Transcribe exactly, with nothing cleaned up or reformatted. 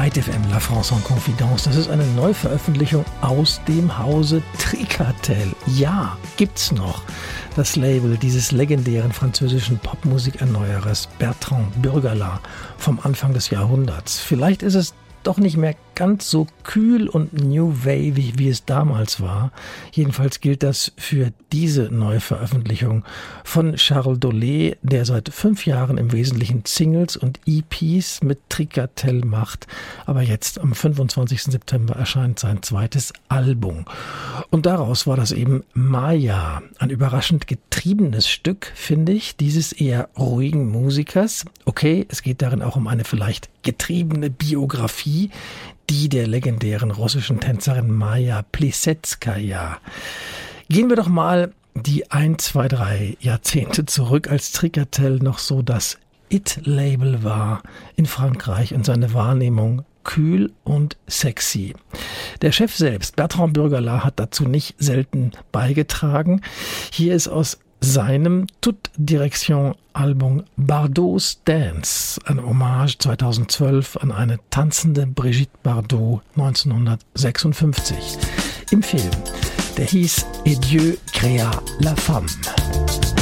White F M, La France en Confidence. Das ist eine Neuveröffentlichung aus dem Hause Tricatel. Ja, gibt's noch. Das Label dieses legendären französischen Popmusikerneuerers Bertrand Burgalat vom Anfang des Jahrhunderts. Vielleicht ist es doch nicht mehr ganz so kühl und new wavy, wie es damals war. Jedenfalls gilt das für diese Neuveröffentlichung von Charles Dolé, der seit fünf Jahren im Wesentlichen Singles und E Ps mit Tricatel macht. Aber jetzt am fünfundzwanzigsten September erscheint sein zweites Album. Und daraus war das eben Maya, ein überraschend getriebenes Stück, finde ich, dieses eher ruhigen Musikers. Okay, es geht darin auch um eine vielleicht getriebene Biografie, die der legendären russischen Tänzerin Maja Plesetskaya. Gehen wir doch mal die ein, zwei, drei Jahrzehnte zurück, als Tricatel noch so das It-Label war in Frankreich und seine Wahrnehmung kühl und sexy. Der Chef selbst, Bertrand Burgalat, hat dazu nicht selten beigetragen. Hier ist aus seinem Toute Direction Album Bardot's Dance, ein Hommage zweitausendzwölf an eine tanzende Brigitte Bardot neunzehnhundertsechsundfünfzig im Film. Der hieß Et Dieu créa la femme.